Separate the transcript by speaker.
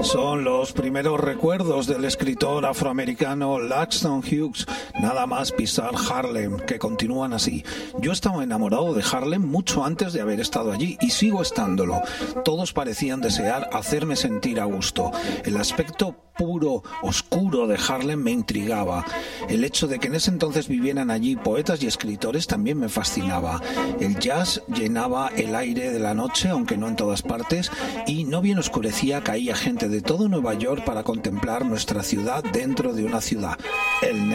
Speaker 1: Son los primeros recuerdos del escritor afroamericano Langston Hughes, nada más pisar Harlem, que continúan así. Yo estaba enamorado de Harlem mucho antes de haber estado allí y sigo estándolo. Todos parecían desear hacerme sentir a gusto. El aspecto puro, oscuro de Harlem me intrigaba. El hecho de que en ese entonces vivieran allí poetas y escritores también me fascinaba. El jazz llenaba el aire de la noche, aunque no en todas partes, y no bien oscurecía caía gente de todo Nueva York para contemplar nuestra ciudad dentro de una ciudad. El